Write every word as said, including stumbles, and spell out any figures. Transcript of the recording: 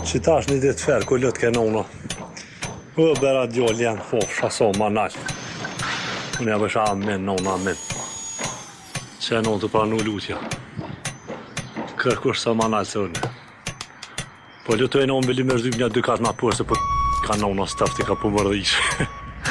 që tash një ditë ferë, ku lëtë kenona. U bera djallë janë fofsha sa ma nalë. Unë ja bësha amen, nona amen. Që e nonë të pranu lutja. Kërkush sa ma nalë se unë. Po lutu e nonë bëllim e rëzym një dy katë ma përë, se për ka nona stafti ka për mërdhish.